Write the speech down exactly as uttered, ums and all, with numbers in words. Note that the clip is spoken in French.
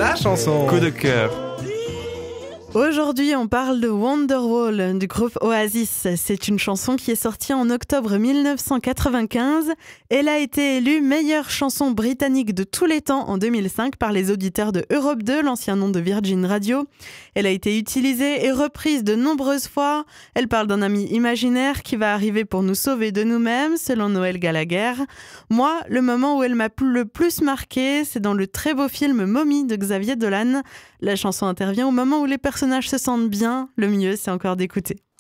la chanson coup de cœur. Aujourd'hui, on parle de Wonderwall du groupe Oasis. C'est une chanson qui est sortie en octobre mille neuf cent quatre-vingt-quinze. Elle a été élue meilleure chanson britannique de tous les temps en deux mille cinq par les auditeurs de Europe deux, l'ancien nom de Virgin Radio. Elle a été utilisée et reprise de nombreuses fois. Elle parle d'un ami imaginaire qui va arriver pour nous sauver de nous-mêmes, selon Noël Gallagher. Moi, le moment où elle m'a le plus marqué, c'est dans le très beau film Mommy de Xavier Dolan. La chanson intervient au moment où les personnages se sentent bien. Le mieux, c'est encore d'écouter.